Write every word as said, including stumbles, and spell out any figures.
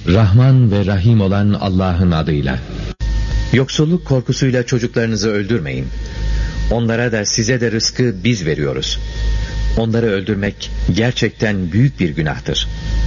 Rahman ve Rahim olan Allah'ın adıyla. Yoksulluk korkusuyla çocuklarınızı öldürmeyin. Onlara da size de rızkı biz veriyoruz. Onları öldürmek gerçekten büyük bir günahtır.